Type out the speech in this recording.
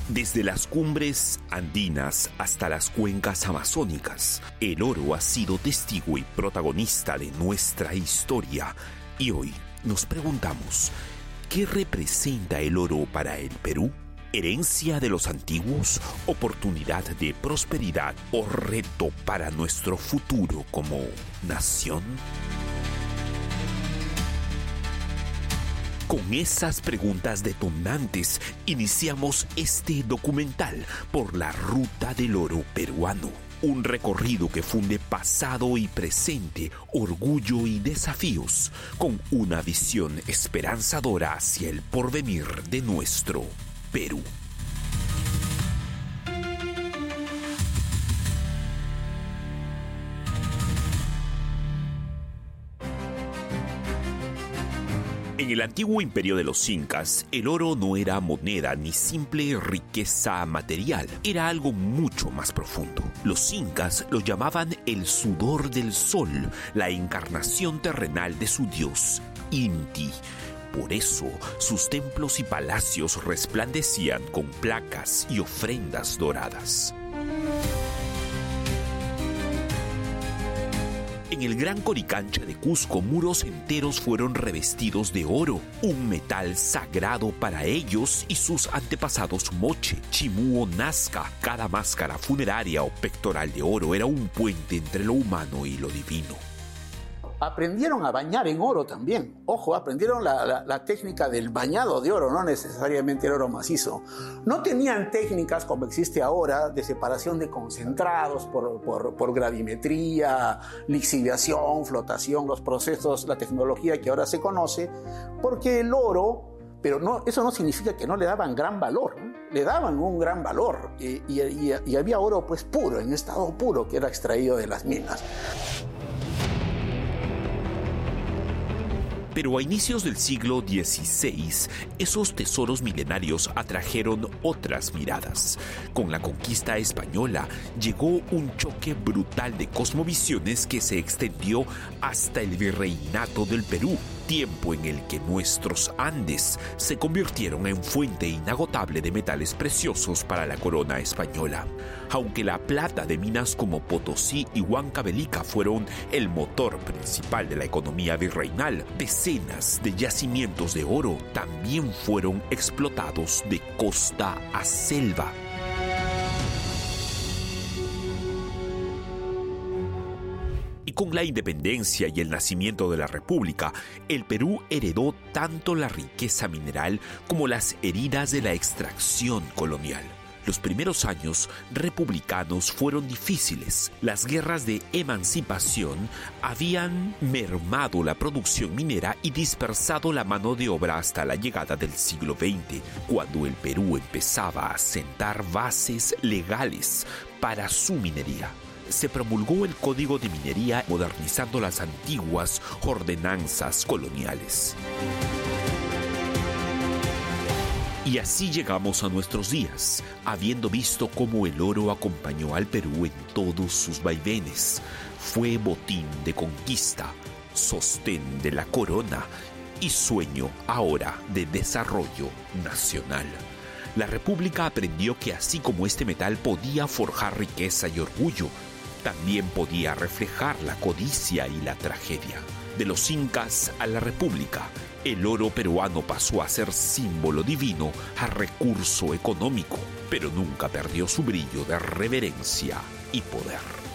Desde las cumbres andinas hasta las cuencas amazónicas, el oro ha sido testigo y protagonista de nuestra historia. Y hoy nos preguntamos, ¿qué representa el oro para el Perú? ¿Herencia de los antiguos? ¿Oportunidad de prosperidad o reto para nuestro futuro como nación? Con esas preguntas detonantes iniciamos este documental por la ruta del oro peruano. Un recorrido que funde pasado y presente, orgullo y desafíos, con una visión esperanzadora hacia el porvenir de nuestro Perú. En el antiguo imperio de los incas, el oro no era moneda ni simple riqueza material, era algo mucho más profundo. Los incas lo llamaban el sudor del sol, la encarnación terrenal de su dios, Inti. Por eso, sus templos y palacios resplandecían con placas y ofrendas doradas. En el Gran Coricancha de Cusco, muros enteros fueron revestidos de oro, un metal sagrado para ellos y sus antepasados moche, chimú o nazca. Cada máscara funeraria o pectoral de oro era un puente entre lo humano y lo divino. Aprendieron a bañar en oro también. Ojo, aprendieron la técnica del bañado de oro, no necesariamente el oro macizo. No tenían técnicas como existe ahora de separación de concentrados por gravimetría, lixiviación, flotación, los procesos, la tecnología que ahora se conoce, porque el oro, pero no, eso no significa que no le daban gran valor, ¿no? Le daban un gran valor y había oro pues puro, en estado puro, que era extraído de las minas. Pero a inicios del siglo XVI, esos tesoros milenarios atrajeron otras miradas. Con la conquista española llegó un choque brutal de cosmovisiones que se extendió hasta el virreinato del Perú, tiempo en el que nuestros Andes se convirtieron en fuente inagotable de metales preciosos para la corona española. Aunque la plata de minas como Potosí y Huancavelica fueron el motor principal de la economía virreinal, decenas de yacimientos de oro también fueron explotados de costa a selva. Y con la independencia y el nacimiento de la República, el Perú heredó tanto la riqueza mineral como las heridas de la extracción colonial. Los primeros años republicanos fueron difíciles. Las guerras de emancipación habían mermado la producción minera y dispersado la mano de obra hasta la llegada del siglo XX, cuando el Perú empezaba a sentar bases legales para su minería. Se promulgó el Código de Minería, modernizando las antiguas ordenanzas coloniales. Y así llegamos a nuestros días, habiendo visto cómo el oro acompañó al Perú en todos sus vaivenes. Fue botín de conquista, sostén de la corona y sueño ahora de desarrollo nacional. La República aprendió que así como este metal podía forjar riqueza y orgullo, también podía reflejar la codicia y la tragedia. De los incas a la República, el oro peruano pasó a ser símbolo divino, a recurso económico, pero nunca perdió su brillo de reverencia y poder.